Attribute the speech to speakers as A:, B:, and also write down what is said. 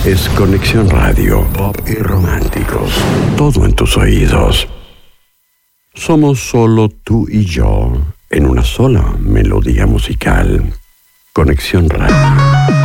A: es Conexión Radio, pop y románticos. Todo en tus oídos. Somos solo tú y yo en una sola melodía musical. Conexión Radio.